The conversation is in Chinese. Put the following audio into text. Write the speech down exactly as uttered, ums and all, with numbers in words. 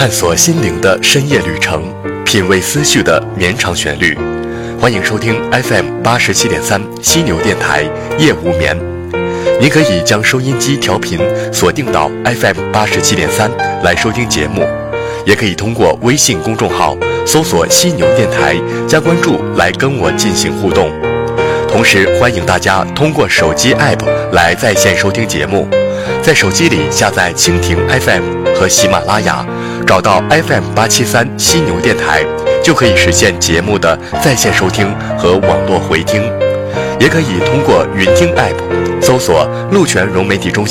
探索心灵的深夜旅程，品味思绪的绵长旋律。欢迎收听 F M 八十七点三犀牛电台夜无眠。您可以将收音机调频锁定到 F M 八十七点三来收听节目，也可以通过微信公众号搜索犀牛电台加关注来跟我进行互动。同时欢迎大家通过手机 App 来在线收听节目，在手机里下载蜻蜓 F M 和喜马拉雅，找到 F M 八七三犀牛电台，就可以实现节目的在线收听和网络回听。也可以通过云听 App 搜索鹿泉融媒体中心